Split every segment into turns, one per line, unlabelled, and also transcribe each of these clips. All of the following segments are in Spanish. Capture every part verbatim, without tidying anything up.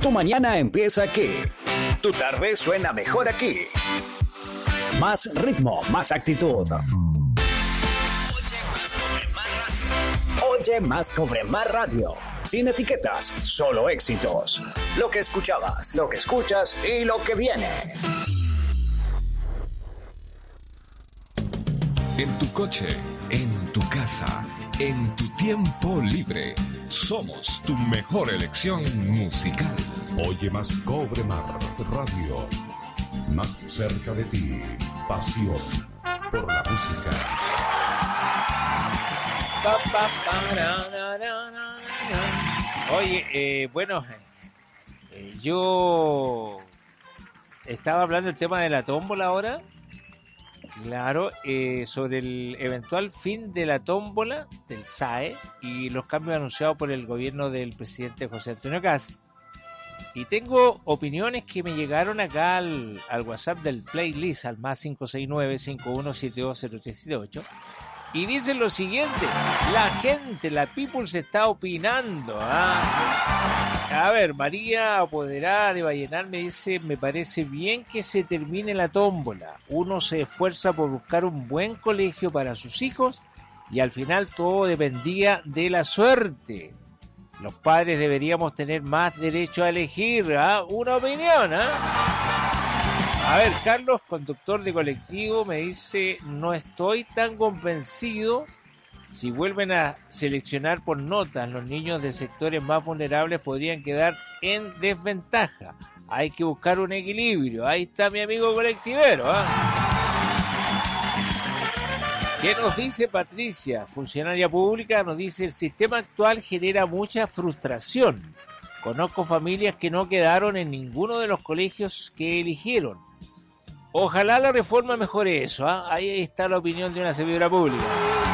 Tu mañana empieza aquí. Tu tarde suena mejor aquí. Más ritmo, más actitud. Oye Más Cobre Más Radio. Sin etiquetas, solo éxitos. Lo que escuchabas, lo que escuchas y lo que viene.
En tu coche, en tu casa, en tu tiempo libre, somos tu mejor elección musical.
Oye Más Cobre Más Radio. Más cerca de ti. Pasión por la música.
Pa, pa, pa, na, na, na, na, na. Oye, eh, bueno, eh, yo estaba hablando del tema de la tómbola ahora. Claro, eh, sobre el eventual fin de la tómbola del S A E y los cambios anunciados por el gobierno del presidente José Antonio Kast. Y tengo opiniones que me llegaron acá al, al WhatsApp del playlist, al más cinco seis nueve, cinco uno siete dos cero tres siete ocho. Y dicen lo siguiente: la gente, la people se está opinando. ¿ah? A ver, María Apoderada de Vallenar me dice: me parece bien que se termine la tómbola. Uno se esfuerza por buscar un buen colegio para sus hijos y al final todo dependía de la suerte. Los padres deberíamos tener más derecho a elegir. ¿ah? Una opinión, ¿ah? A ver, Carlos, conductor de colectivo, me dice: no estoy tan convencido. Si vuelven a seleccionar por notas, los niños de sectores más vulnerables podrían quedar en desventaja. Hay que buscar un equilibrio. Ahí está mi amigo colectivero. ¿eh? ¿Qué nos dice Patricia, funcionaria pública? Nos dice: el sistema actual genera mucha frustración. Conozco familias que no quedaron en ninguno de los colegios que eligieron. Ojalá la reforma mejore eso. ¿eh? Ahí está la opinión de una servidora pública.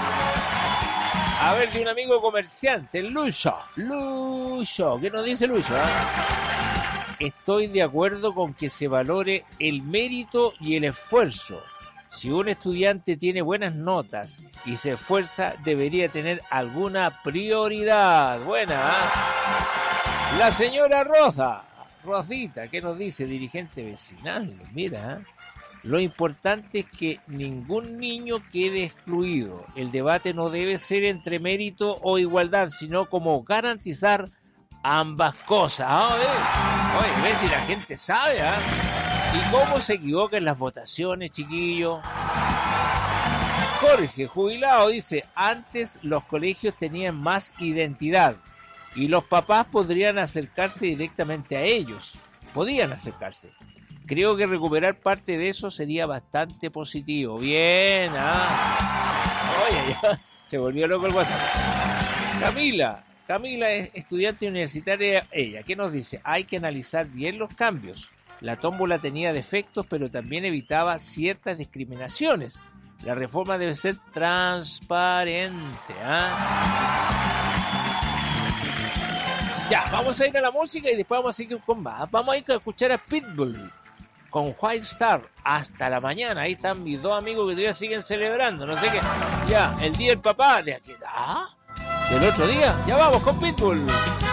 A ver, de un amigo comerciante, Lucho. Lucho, ¿qué nos dice Lucho? ¿eh? Estoy de acuerdo con que se valore el mérito y el esfuerzo. Si un estudiante tiene buenas notas y se esfuerza, debería tener alguna prioridad. Buena, ¿eh? La señora Rosa, Rosita, ¿qué nos dice? Dirigente vecinal, mira, ¿eh? Lo importante es que ningún niño quede excluido. El debate no debe ser entre mérito o igualdad, sino como garantizar ambas cosas. Oye, oye, ve si la gente sabe, ¿ah? ¿eh? ¿Y cómo se equivoca en las votaciones, chiquillos? Jorge, jubilado, dice: antes los colegios tenían más identidad y los papás podrían acercarse directamente a ellos. Podían acercarse. Creo que recuperar parte de eso sería bastante positivo. Bien, ¿ah? Oye, ya se volvió loco el WhatsApp. Camila, Camila es estudiante universitaria. Ella, ¿qué nos dice? Hay que analizar bien los cambios. La tómbola tenía defectos, pero también evitaba ciertas discriminaciones. La reforma debe ser transparente, ¿ah? Ya, vamos a ir a la música y después vamos a seguir con más. Vamos a ir a escuchar a Pitbull con White Star hasta la mañana. Ahí están mis dos amigos que todavía siguen celebrando. No sé qué. Ya, el día del papá. ¿De aquí? ¿Ah? ¿Del otro día? Ya vamos con Pitbull.